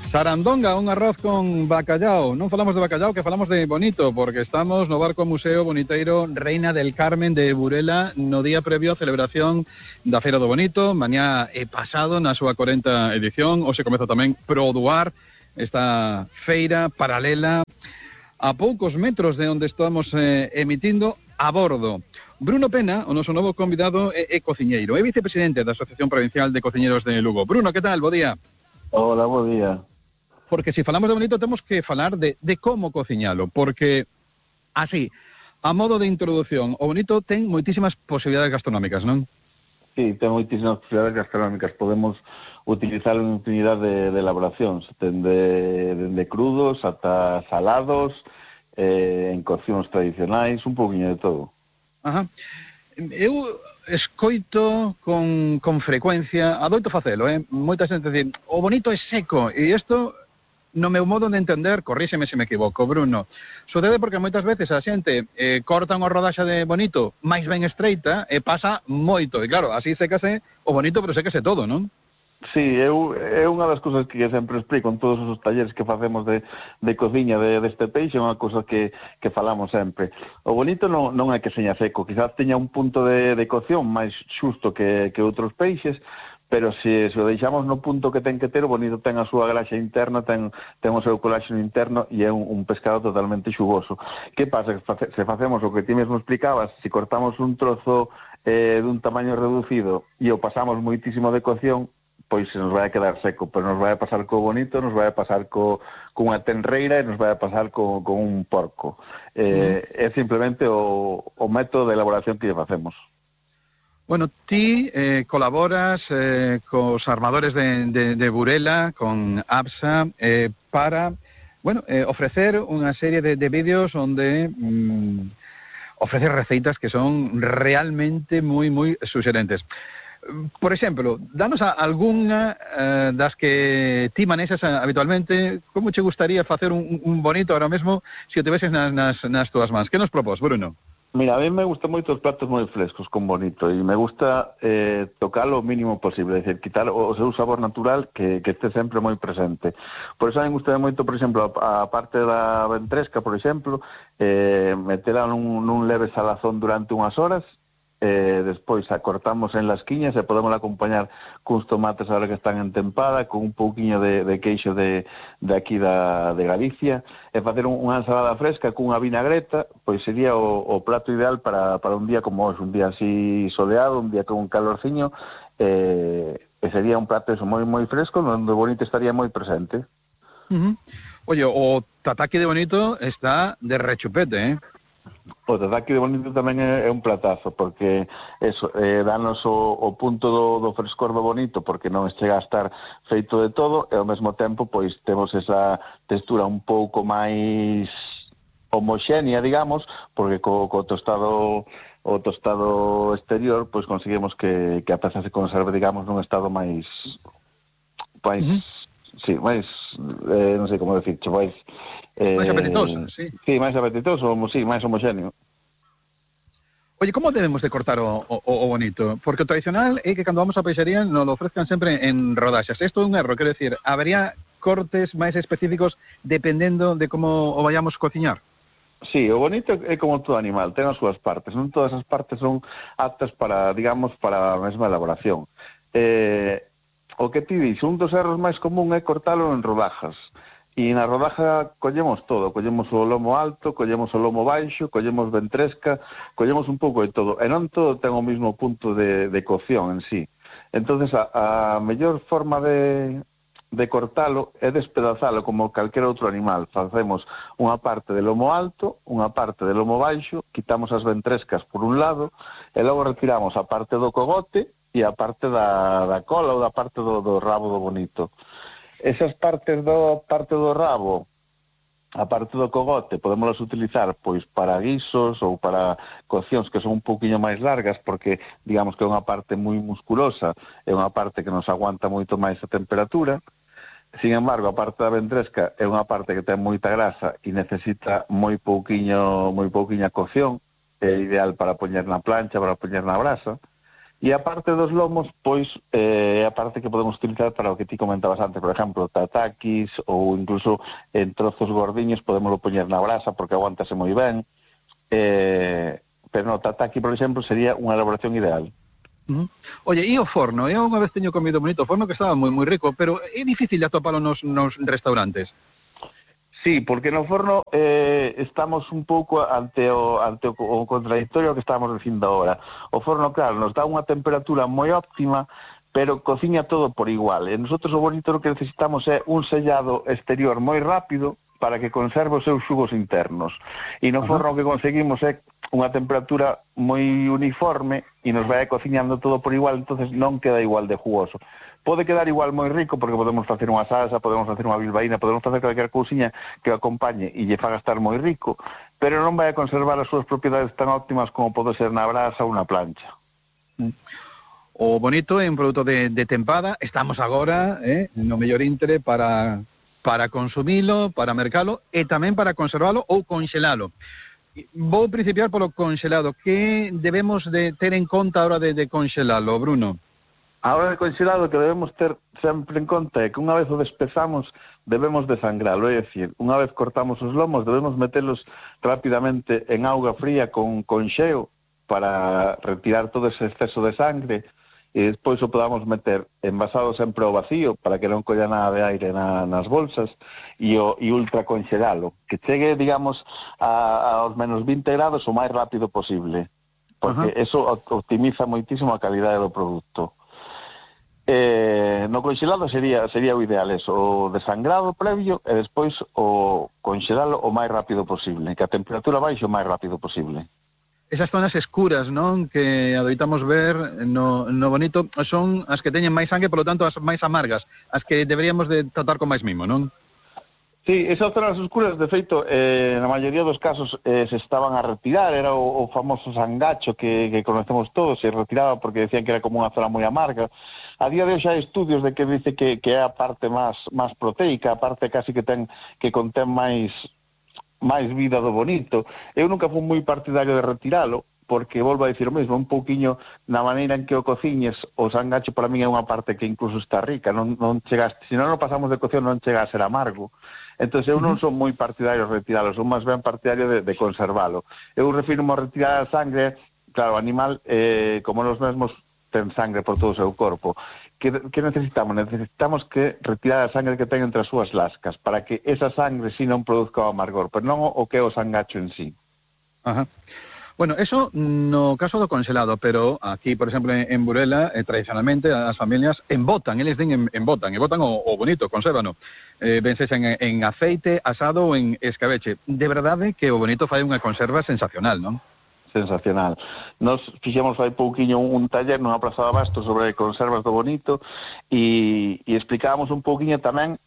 Sarandonga, un arroz con bacallao. Non falamos de bacallao, que falamos de bonito, porque estamos no Barco Museo Boniteiro Reina del Carmen de Burela no día previo á celebración da Feira do Bonito. Mañá é pasado na súa 40ª edición. Hoxe comeza tamén Produar, esta feira paralela a poucos metros de onde estamos emitindo a bordo. Bruno Pena, o noso novo convidado, é cociñeiro, é vicepresidente da Asociación Provincial de Cociñeiros de Lugo. Bruno, que tal? Bo día. Hola, bo día. Porque se falamos de bonito temos que falar de como cociñalo, porque, así, a modo de introducción, o bonito ten moitísimas posibilidades gastronómicas, non? Sí, ten moitísimas posibilidades gastronómicas. Podemos utilizar unha infinidad de elaboracións, dende crudos ata salados, en coccións tradicionais, un pouquinho de todo. Ajá. Eu escoito con frecuencia, adoito facelo, moita xente dicir, o bonito é seco, e isto, no meu modo de entender, corríxeme se me equivoco, Bruno, sucede porque moitas veces a xente corta unha rodaxa de bonito máis ben estreita e pasa moito, e claro, así sécase o bonito, pero sécase todo, non? Sí, é unha das cousas que sempre explico en todos os talleres que facemos de cociña deste peixe, é unha cousa que falamos sempre. O bonito non é que seña seco, quizás teña un punto de cocción máis xusto que outros peixes, pero se o deixamos no punto que ten que ter, o bonito ten a súa graxa interna, ten o seu coláxeno interno e é un pescado totalmente xugoso. Que pasa? Se facemos o que ti mesmo explicabas, se cortamos un trozo dun tamaño reducido e o pasamos moitísimo de cocción, pois se nos vai a quedar seco, pero nos vai a pasar co bonito, nos vai a pasar cunha tenreira e nos vai a pasar con un porco. É simplemente o método de elaboración que lle facemos. Bueno, ti colaboras cos armadores de Burela, con ABSA, para, bueno, ofrecer unha serie de vídeos onde ofreces receitas que son realmente moi suxerentes. Por exemplo, danos algunha das que ti manexas habitualmente. Como che gustaría facer un bonito ahora mesmo se o teveses nas túas mans? Que nos propós, Bruno? Mira, a mí me gustan moito os platos moi frescos con bonito e me gusta tocar o mínimo posible, é dicir, quitar o seu sabor natural que este sempre moi presente. Por iso a mí me gusta moito, por exemplo, a parte da ventresca, por exemplo, metela nun leve salazón durante unhas horas, despois a cortamos en lasquiñas e podemos acompañar cuns tomates ahora que están en tempada, con un pouquiño de queixo de aquí de Galicia, e facer unha ensalada fresca cunha vinagreta, pois sería o plato ideal para un día como hoxe, un día así soleado, un día con un calorciño, e sería un plato eso moi fresco, onde o bonito estaría moi presente. Oye, o tataki de bonito está de rechupete, O tataki de bonito tamén é un platazo, porque eso, danos o punto do frescor do bonito, porque non chega a estar feito de todo, e ao mesmo tempo pois temos esa textura un pouco máis homoxénea, digamos, porque co tostado exterior pois conseguimos que a peza se conserve, digamos, nun estado máis sí, máis, non sei como decircho, máis apetitoso, sí. Sí, máis apetitoso, sí, máis homoxéneo. Oye, como debemos de cortar o bonito? Porque o tradicional é que cando vamos á peixería nos lo ofrezcan sempre en rodaxas. Isto é un erro, quero decir, habería cortes máis específicos dependendo de como o vayamos cociñar? Sí, o bonito é como todo animal, ten as súas partes, non todas as partes son aptas para, digamos, para a mesma elaboración. O que ti dixo, un dos erros máis común é cortalo en rodajas. E na rodaja collemos todo, collemos o lomo alto, collemos o lomo baixo, collemos ventresca, collemos un pouco de todo. E non todo ten o mesmo punto de cocción en sí. Entonces a mellor forma de cortalo é despedazalo como calquera outro animal. Facemos unha parte de lomo alto, unha parte de lomo baixo, quitamos as ventrescas por un lado, e logo retiramos a parte do cogote e a parte da cola ou da parte do rabo do bonito. Esas partes parte do rabo, a parte do cogote, podémoslas utilizar pois para guisos ou para coccións que son un pouquiño máis largas, porque digamos que é unha parte moi musculosa, é unha parte que nos aguanta moito máis a temperatura. Sin embargo, a parte da ventresca é unha parte que ten moita grasa e necesita moi pouquiña cocción, é ideal para poñer na plancha, para poñer na brasa. E a parte dos lomos, pois, é a parte que podemos utilizar para o que ti comentabas antes, por exemplo, tatakis ou incluso en trozos gordiños podemos poñer na brasa porque aguántase moi ben. Pero no, tataki, por exemplo, sería unha elaboración ideal. Oye, e o forno? Eu unha vez teño comido bonito o forno que estaba moi rico, pero é difícil de atopalo nos restaurantes. Sí, porque no forno estamos un pouco ante o contradictorio que estamos dicindo agora. O forno, claro, nos dá unha temperatura moi óptima, pero cociña todo por igual. E nosotros o bonito que necesitamos é un sellado exterior moi rápido para que conserve os seus xugos internos. E no forno que conseguimos é unha temperatura moi uniforme e nos vai cociñando todo por igual, entonces non queda igual de jugoso. Pode quedar igual moi rico porque podemos facer unha salsa, podemos facer unha bilbaína, podemos facer calquer cousiña que o acompañe e lle faga estar moi rico, pero non vai a conservar as súas propiedades tan óptimas como pode ser na brasa ou na plancha. O bonito é un produto de tempada, estamos agora no mellor intre para consumilo, para mercalo e tamén para conservalo ou conxelalo. Vou principiar polo conxelado. Que debemos de ter en conta a hora de conxelalo, Bruno? A hora de conxelado que debemos ter sempre en conta é que unha vez o despezamos debemos desangralo, é dicir, unha vez cortamos os lomos debemos metelos rapidamente en auga fría con xeo para retirar todo ese exceso de sangre e despois o podamos meter envasado sempre ao vacío para que non colla nada de aire nas bolsas e ultra conxelalo, que chegue, digamos, aos menos 20 grados o máis rápido posible, porque eso optimiza moitísimo a calidade do produto. No conxelado sería o ideal eso, o desangrado previo e despois o conxelalo o máis rápido posible, que a temperatura baixe o máis rápido posible. Esas zonas escuras, non, que adoitamos ver no bonito son as que teñen máis sangue, polo tanto as máis amargas, as que deberíamos de tratar con máis mimo, non? Sí, esas zonas oscuras, de feito, na maioría dos casos se estaban a retirar, era o famoso sangacho que conocemos todos, se retiraba porque decían que era como unha zona moi amarga. A día de hoxe hai estudios de que dice que é a parte máis proteica, a parte casi que contén máis vida do bonito. Eu nunca fui moi partidario de retiralo, porque volvo a dicir o mesmo, un pouquiño na maneira en que o cociñes, o sangacho para min é unha parte que incluso está rica, non chegaste, se non o pasamos de cocción non chega a ser amargo. Entón, eu non son moi partidario de retiralo, son máis ben partidario de conservalo. Eu refirmo a retirar a sangre, claro, o animal, como nos mesmos, ten sangre por todo o seu corpo. Que necesitamos? Necesitamos que retirar a sangre que ten entre as súas lascas, para que esa sangre si non produzca o amargor, pero non o que é o sangacho en sí. Ajá. Bueno, eso no caso do conxelado, pero aquí, por exemplo, en Burela, tradicionalmente, as familias embotan, eles din embotan o bonito, consérvano. Ben sexa en aceite, asado ou en escabeche. De verdade que o bonito fai unha conserva sensacional, non? Sensacional. Nos fixemos fai pouquiño un taller nunha praza de abasto sobre conservas do bonito e explicábamos un pouquiño tamén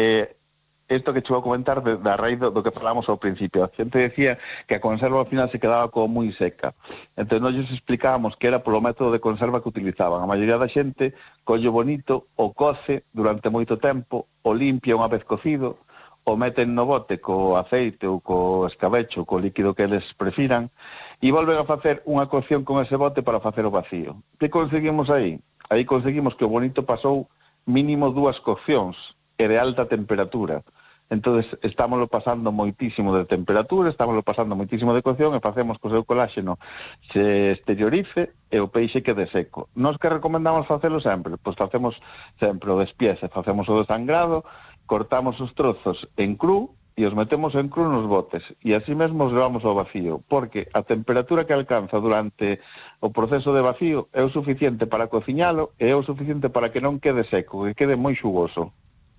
isto que che vou comentar da raíz do que falamos ao principio. A xente decía que a conserva ao final se quedaba como moi seca. Entón, nós explicábamos que era polo método de conserva que utilizaban. A maioría da xente colle bonito, o coce durante moito tempo, o limpia unha vez cocido, o meten no bote co aceite ou co escabecho, co líquido que eles prefiran, e volven a facer unha cocción con ese bote para facer o vacío. Que conseguimos aí? Aí conseguimos que o bonito pasou mínimo 2 coccións e de alta temperatura. Entonces, estámoslo pasando moitísimo de temperatura, estámoslo pasando moitísimo de cocción e facemos que o seu coláxeno se exteriorice e o peixe quede seco. Nos que recomendamos facelo sempre? Pois facemos sempre o despiece, facemos o desangrado, cortamos os trozos en cru e os metemos en cru nos botes e así mesmo os levamos ao vacío, porque a temperatura que alcanza durante o proceso de vacío é o suficiente para cociñalo e é o suficiente para que non quede seco, que quede moi xugoso.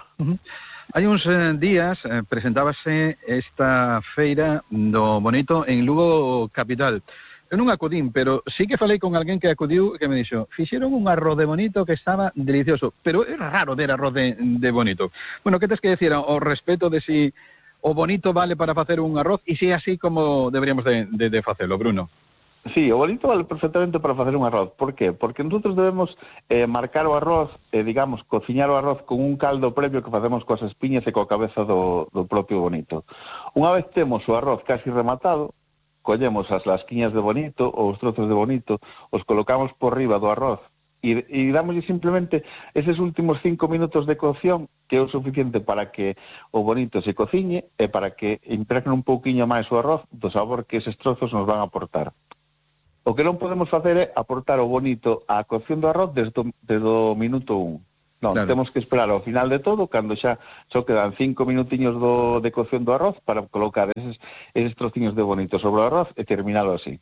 Hai uns días presentábase esta feira do bonito en Lugo capital. Eu non acudín, pero sí que falei con alguén que acudiu que me dixo, fixeron un arroz de bonito que estaba delicioso, pero é raro ver arroz de bonito. Bueno, que tes que decir ao respecto de si o bonito vale para facer un arroz e si é así como deberíamos de facelo, Bruno? Sí, o bonito vale perfectamente para facer un arroz. Por qué? Porque nosotros debemos marcar o arroz, digamos, cociñar o arroz con un caldo previo que facemos coas espiñas e coa cabeza do propio bonito. Unha vez temos o arroz casi rematado, collemos as lasquiñas de bonito ou os trozos de bonito, os colocamos por riba do arroz e dámoslle simplemente eses últimos 5 minutos de cocción, que é o suficiente para que o bonito se cociñe e para que impregne un pouquiño máis o arroz do sabor que eses trozos nos van a aportar. O que non podemos facer é aportar o bonito á cocción do arroz desde o minuto 1. Non, claro. Temos que esperar ao final de todo, cando xa só quedan 5 minutiños de cocción do arroz para colocar eses trociños de bonito sobre o arroz e terminalo así.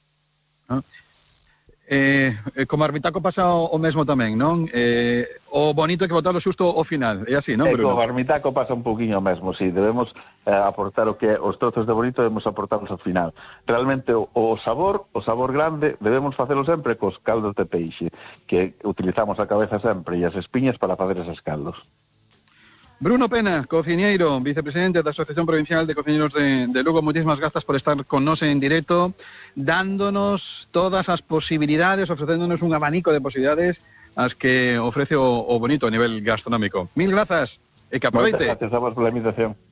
Como Armitaco pasa o mesmo tamén, non? O bonito é que botalo xusto ao final, é así, non? Como Armitaco pasa un pouquiño o mesmo, sí, debemos aportar o que os trozos de bonito debemos aportarlos ao final. Realmente o sabor grande debemos facelo sempre cos caldos de peixe, que utilizamos a cabeza sempre e as espiñas para facer eses caldos. Bruno Pena, cociñeiro, vicepresidente da Asociación Provincial de Cociñeiros de Lugo, moitísimas grazas por estar con nos en directo, dándonos todas as posibilidades, ofrecéndonos un abanico de posibilidades as que ofrece o bonito a nivel gastronómico. Mil grazas e que aproveite. Moitas gracias a vos pola invitación.